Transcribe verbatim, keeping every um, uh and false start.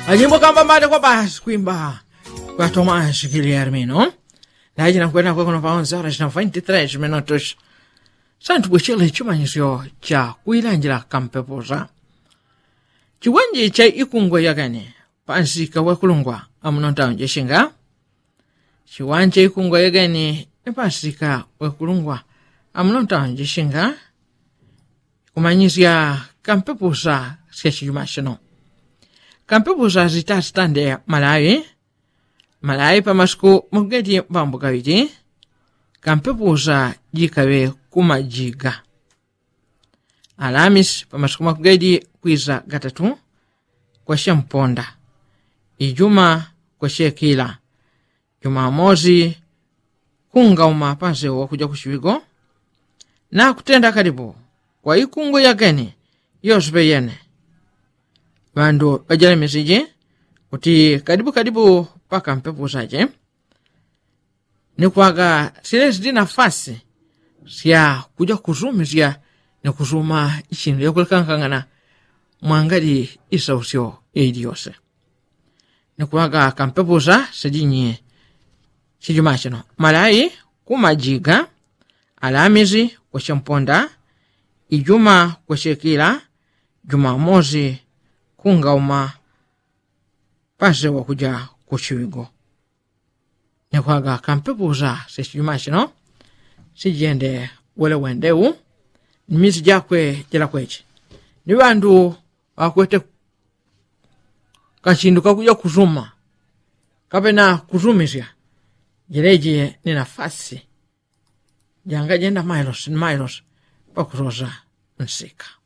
Ajimbo kamba mate kwa basi kuimba kwa Tomás Guilherme, no? Na jina kwenda kwa kuna paonza horas na vinte e três minutos. Santo buchele chimanyisyo cha kuilanjira kampepoza. Chiwanji cha ikungwe yakane pansi kawa kulungwa amunonta nje shinga. Chiwanje ikungwe yakane pansi ka wekulungwa amunonta nje shinga. Kumanyisya kampepoza skechimashino. Kampepoza zitastande Malawi. Malawi pamasku mugeti bambu kawiti. Kampepoza jikawe kumajiga. Alamis pamasku mugeti kwiza gatatu kwa shamponda. Ijuma kwa shekila. Jumamosi kunga umapanse wakuja kushiwigo. Na kutenda karibu kwa ikungu yakeni yosbe yene. Bandu bajale meseji kuti karibu karibu paka mpepoza je. Ni kwaga silesi di nafasi siya kuja kuzumizia ni kuzuma ishini ya kulikankangana mwangadi isa usio eidiyose. Ni kwaga kampepoza sajinye sijumashino. Malawi kumajiga, Alamizi kwa shamponda, Ijuma kwa shekila, Jumamosi kunga uma pase wakuja kushiwigo. Ni kwaga kampepoza sijumashino sijende wale wendeu nimizi jakwe jela kweche. Ni bandu wakwete kashindu kakuja kuzuma kapena kuzumizia jireje ni nafasi janga jenda mailos mailos pakuroza nsika.